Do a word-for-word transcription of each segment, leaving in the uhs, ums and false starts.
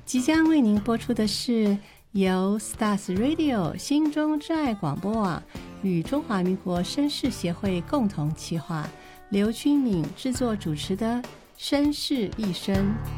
即将为您播出的是由 Stars Radio 心中之爱广播网与中华民国绅士协会共同企划，刘君敏制作主持的《绅士一生》。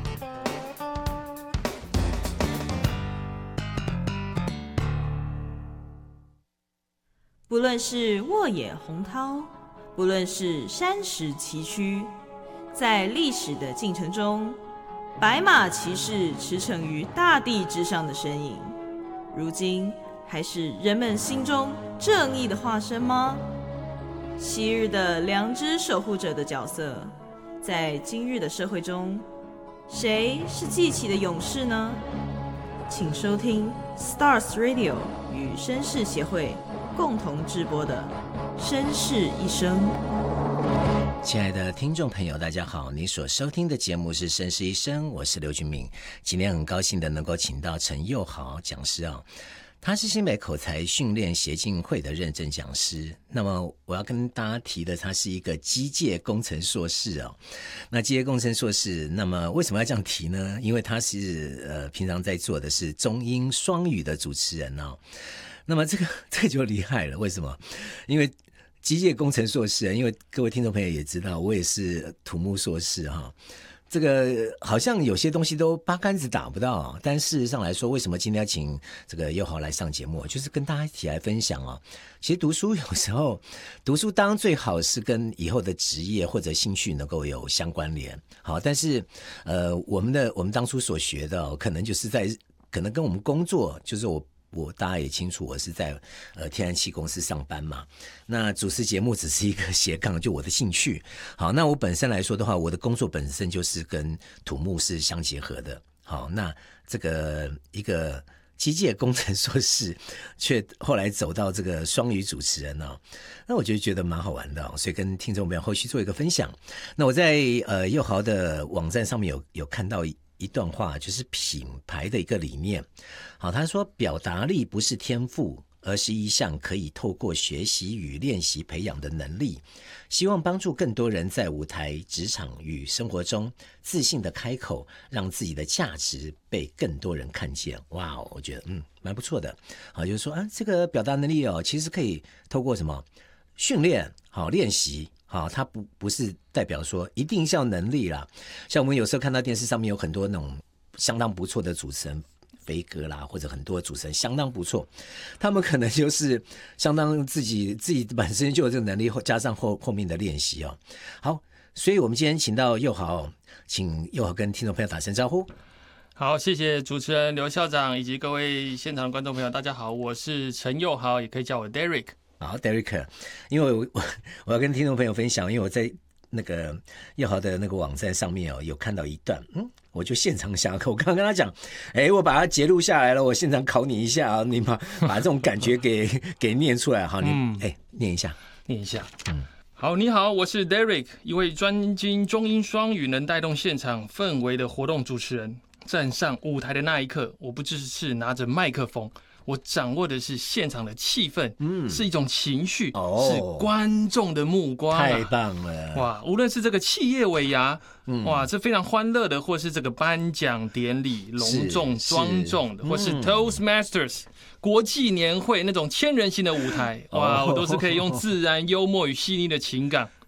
不论是沃野洪涛，不论是山石崎岖，在历史的进程中，白马骑士驰骋于大地之上的身影，如今还是人们心中正义的化身吗？昔日的良知守护者的角色，在今日的社会中，谁是记起的勇士呢？请收听 Stars Radio 与绅士协会共同制播的《绅士一生》。 亲爱的听众朋友，大家好，你所收听的节目是《绅士一生》，我是刘君敏。今天很高兴的能够请到陈佑豪讲师啊，他是新北口才训练协进会的认证讲师。那么我要跟大家提的，他是一个机械工程硕士哦。那机械工程硕士，那么为什么要这样提呢？因为他是呃平常在做的是中英双语的主持人哦。那么这个这个就厉害了，为什么？因为机械工程硕士，因为各位听众朋友也知道，我也是土木硕士哈。这个好像有些东西都八竿子打不到，但事实上来说，为什么今天要请这个佑豪来上节目，就是跟大家一起来分享哦。其实读书有时候，读书当然最好是跟以后的职业或者兴趣能够有相关联，好，但是呃，我们的我们当初所学的、哦，可能就是在可能跟我们工作，就是我。我大家也清楚，我是在呃天然气公司上班嘛。那主持节目只是一个斜杠，就我的兴趣。好，那我本身来说的话，我的工作本身就是跟土木是相结合的。好，那这个一个机械工程硕士，却后来走到这个双语主持人哦，那我就觉得蛮好玩的、哦，所以跟听众朋友后续做一个分享。那我在呃佑豪的网站上面有有看到一段话，就是品牌的一个理念。好，他说表达力不是天赋，而是一项可以透过学习与练习培养的能力，希望帮助更多人在舞台、职场与生活中自信的开口，让自己的价值被更多人看见。哇，我觉得嗯蛮不错的。好，就是说啊，这个表达能力哦，其实可以透过什么训练、好练习。好，它不不是代表说一定是要能力啦。像我们有时候看到电视上面有很多那种相当不错的主持人。飞哥啦，或者很多主持人相当不错，他们可能就是相当自己自己本身就有这个能力，加上后后面的练习哦。好，所以我们今天请到佑豪，请佑豪跟听众朋友打声招呼。 好，谢谢主持人刘校长以及各位现场的观众朋友，大家好，我是陈佑豪，也可以叫我 Derek。 好 ，Derek， 因为我我我要跟听众朋友分享，因为我在那个佑豪的那个网站上面哦，有看到一段，嗯。我就现场下课，我刚刚跟他讲，哎，我把它截录下来了，我现场考你一下啊，你把把这种感觉给给念出来，好，你哎、嗯、念一下， 念一下，嗯，好，你好，我是 Derek， 一位专精中英双语能带动现场氛围的活动主持人。站上舞台的那一刻，我不只是拿着麦克风。我掌握的是现场的气氛，嗯，是一种情绪，哦，是观众的目光、啊， 太棒了！ 哇，无论是这个企业尾牙，嗯、哇，这非常欢乐的，或是这个颁奖典礼隆重庄重的，或是 Toastmasters、嗯、国际年会那种千人型的舞台，哇，哦、我都是可以用自然、幽默与细腻的情感。